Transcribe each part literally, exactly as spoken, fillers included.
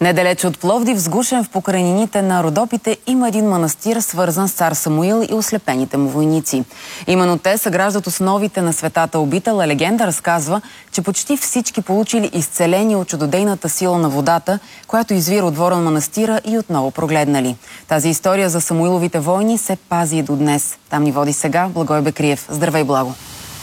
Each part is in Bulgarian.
Недалече от Пловдив, сгушен в покрайнините на Родопите, има един манастир, свързан с цар Самуил и ослепените му войници. Именно те съграждат основите на светата обител, а легенда разказва, че почти всички получили изцеление от чудодейната сила на водата, която извира от двора на манастира и отново прогледнали. Тази история за Самуиловите войни се пази и до днес. Там ни води сега Благой Бекриев. Здравей, Благо!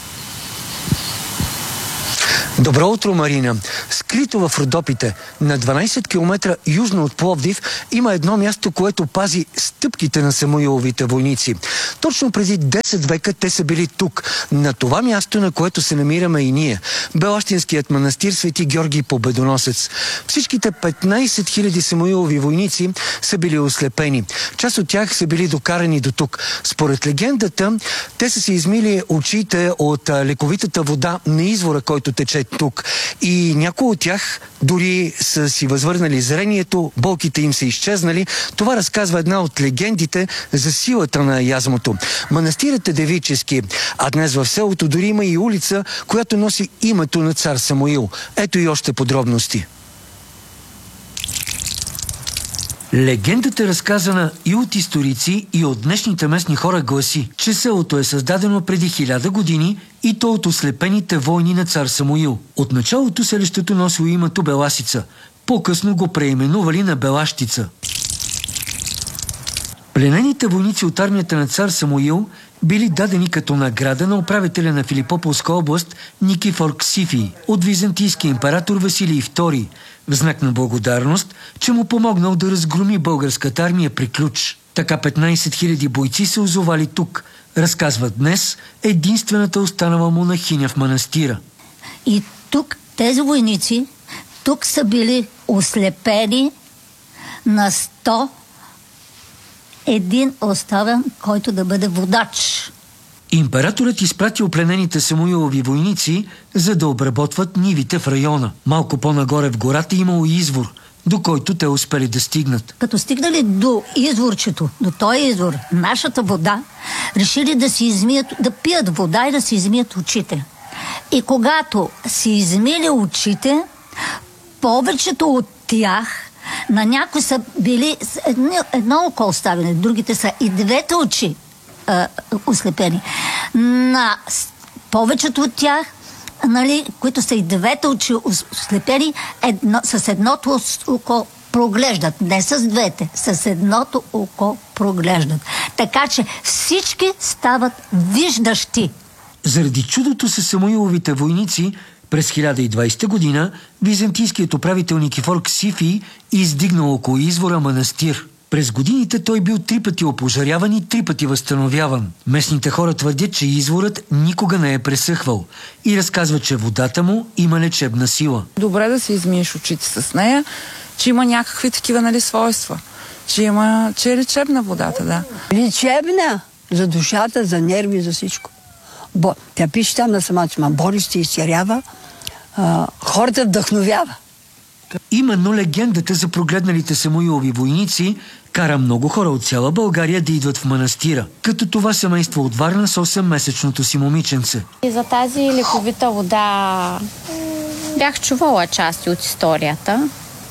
Добро утро, Марина! Скрито в Родопите, на дванайсет километра южно от Пловдив, има едно място, което пази стъпките на Самуиловите войници. Точно преди десет века те са били тук, на това място, на което се намираме и ние. Белащинският манастир Свети Георги Победоносец. Всичките петнайсет хиляди Самуилови войници са били ослепени. Част от тях са били докарани до тук. Според легендата, те са си измили очите от лековитата вода на извора, който тече тук. И някои от тях дори са си възвърнали зрението, болките им са изчезнали. Това разказва една от легендите за силата на язмото. Манастирът е девически, а днес в селото дори има и улица, която носи името на цар Самуил. Ето и още подробности. Легендата е разказана и от историци, и от днешните местни хора гласи, че селото е създадено преди хиляда години и то от ослепените войни на цар Самуил. От началото селището носило името Беласица. По-късно го преименували на Белащица. Пленените войници от армията на цар Самуил били дадени като награда на управителя на Филипополска област Никифор Ксифий от византийския император Василий втори, в знак на благодарност, че му помогнал да разгроми българската армия при Ключ. Така петнайсет хиляди бойци се озовали тук, разказва днес единствената останала монахиня в манастира. И тук тези войници, тук са били ослепени на сто един оставен, който да бъде водач. Императорът изпратил пленените Самуилови войници, за да обработват нивите в района. Малко по-нагоре в гората имало извор, до който те успели да стигнат. Като стигнали до изворчето, до този извор, нашата вода, решили да си измият, да пият вода и да си измият очите. И когато си измили очите, повечето от тях, на някои са били едно, едно око оставени, другите са и двете очи а, ослепени. На повечето от тях, нали, които са и двете очи ослепени, едно, с едното око проглеждат. Не с двете, с едното око проглеждат. Така че всички стават виждащи. Заради чудото с Самуиловите войници, през хиляда и двайсета година византийският управител Никифор Ксифий издигнал около извора манастир. През годините той бил три пъти опожаряван и три пъти възстановяван. Местните хора твърдят, че изворът никога не е пресъхвал и разказват, че водата му има лечебна сила. Добре да си измиеш очите с нея, че има някакви такива, нали, свойства. Че, има, че е лечебна водата, да. Лечебна за душата, за нерви, за всичко. Бо, тя пише там на самата, че болести изцерява, а, хората вдъхновява. Именно легендата за прогледналите Самуилови войници кара много хора от цяла България да идват в манастира, като това семейство от Варна с осеммесечното си момиченце. И за тази лековита вода бях чувала части от историята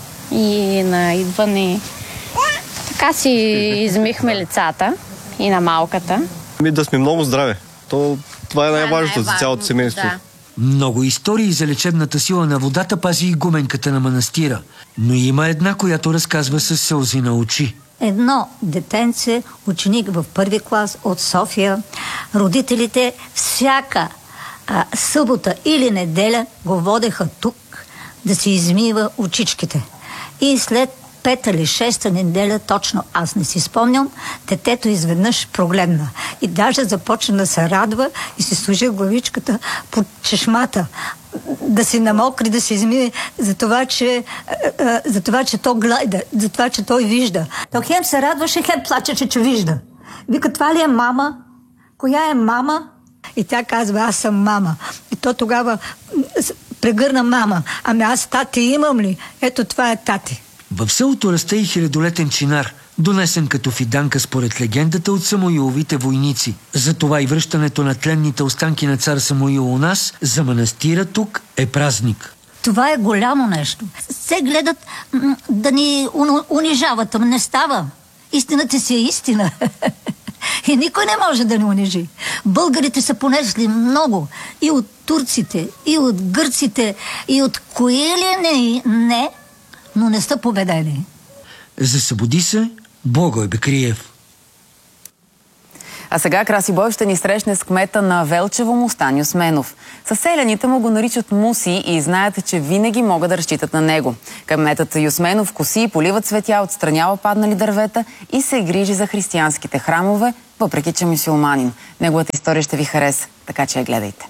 и на идване така си измихме лицата и на малката. Ми да сме много здраве. То, това е най-важното за цялото семейство. Да. Много истории за лечебната сила на водата пази и гуменката на манастира. Но има една, която разказва със сълзи на очи. Едно детенце, ученик в първи клас от София, родителите всяка а, събота или неделя го водеха тук да си измива очичките. И след пета или шеста неделя, точно аз не си спомням, детето изведнъж прогледна. И даже започна да се радва и си служи главичката под чешмата. Да си намокри, да се измие за това, че, за това, че то гледа, за това, че той вижда. То хем се радваше, хем плачеше, че вижда. Вика, това ли е мама? Коя е мама? И тя казва, аз съм мама. И то тогава прегърна мама. Ами аз тати имам ли? Ето това е тати. В селото расте и хилядолетен чинар, донесен като фиданка според легендата от Самуиловите войници. Затова и връщането на тленните останки на цар Самуил у нас за манастира тук е празник. Това е голямо нещо. Се гледат м- да ни уни- унижават, ама не става. Истината си е истина. И никой не може да ни унижи. Българите са понесли много. И от турците, и от гърците, и от кои ли не, не, но не са победени. Засъбуди се, Богой Бекриев. А сега Краси Бой ще ни срещне с кмета на Велчево Мустан Юсменов. Съселяните му го наричат Муси и знаят, че винаги могат да разчитат на него. Кметът Юсменов коси, полива цветя, отстранява паднали дървета и се грижи за християнските храмове, въпреки че е мюсюлманин. Неговата история ще ви хареса, така че я гледайте.